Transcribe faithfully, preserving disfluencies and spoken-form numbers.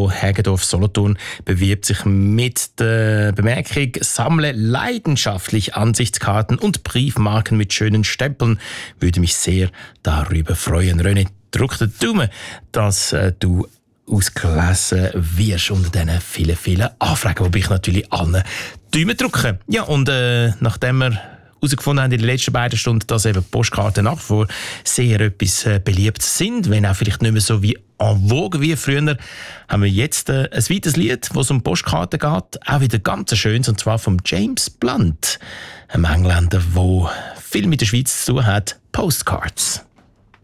von Hagedorf Solothurn bewirbt sich mit der Bemerkung: Sammle leidenschaftlich Ansichtskarten und Briefmarken mit schönen Stempeln. Würde mich sehr darüber freuen. René, drück den Daumen, dass äh, du ausgelesen wirst unter diesen vielen, vielen Anfragen, wobei ich natürlich allen Daumen drücke. Ja, und äh, nachdem wir herausgefunden haben in den letzten beiden Stunden, dass eben Postkarten nach wie vor sehr etwas äh, beliebt sind, wenn auch vielleicht nicht mehr so wie en vogue wie früher, haben wir jetzt äh, ein weiteres Lied, wo es um Postkarten geht, auch wieder ganz schönes, und zwar von James Blunt, einem Engländer, der viel mit der Schweiz zu tun hat, Postcards.